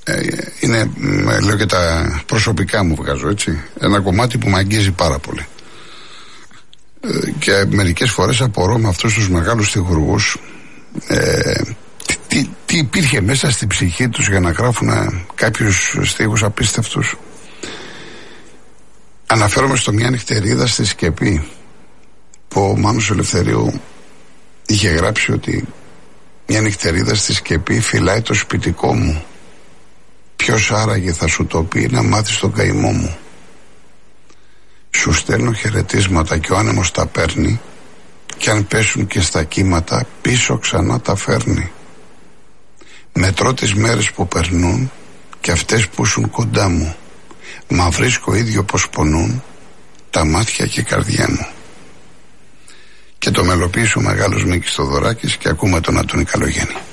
είναι, λέω και τα προσωπικά μου βγάζω, έτσι, ένα κομμάτι που με αγγίζει πάρα πολύ. Και μερικές φορές απορώ με αυτούς τους μεγάλους στιχουργούς τι υπήρχε μέσα στη ψυχή τους για να γράφουν κάποιους στίχους απίστευτους. Αναφέρομαι στο Μια νυχτερίδα στη Σκεπή, που ο Μάνος Ελευθερίου είχε γράψει ότι μια νυχτερίδα στη Σκεπή φυλάει το σπιτικό μου. Ποιος άραγε θα σου το πει να μάθεις τον καημό μου. Σου στέλνω χαιρετίσματα και ο άνεμος τα παίρνει, κι αν πέσουν και στα κύματα πίσω ξανά τα φέρνει. Μετρώ τις μέρες που περνούν και αυτές που ήσουν κοντά μου, μα βρίσκω ίδιο πως πονούν τα μάτια και η καρδιά μου. Και το μελοποίησε ο μεγάλος Μίκης Θοδωράκης και ακούμε τον Αντώνη Καλογέννη.